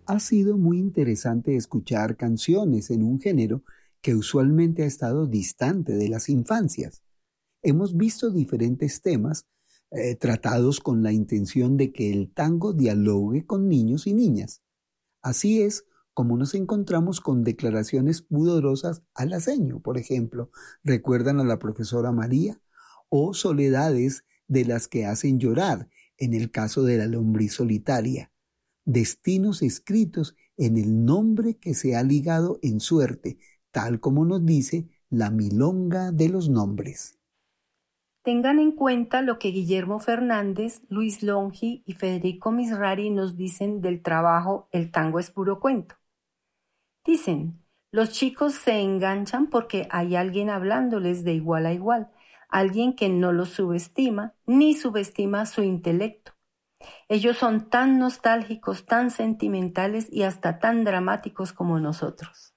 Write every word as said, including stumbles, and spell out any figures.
Ha sido muy interesante escuchar canciones en un género que usualmente ha estado distante de las infancias. Hemos visto diferentes temas eh, tratados con la intención de que el tango dialogue con niños y niñas. Así es como nos encontramos con declaraciones pudorosas al aceño, por ejemplo, recuerdan a la profesora María, o soledades de las que hacen llorar, en el caso de la lombriz solitaria, destinos escritos en el nombre que se ha ligado en suerte, tal como nos dice la milonga de los nombres. Tengan en cuenta lo que Guillermo Fernández, Luis Longi y Federico Misrari nos dicen del trabajo El tango es puro cuento. Dicen, los chicos se enganchan porque hay alguien hablándoles de igual a igual, alguien que no los subestima ni subestima su intelecto. Ellos son tan nostálgicos, tan sentimentales y hasta tan dramáticos como nosotros.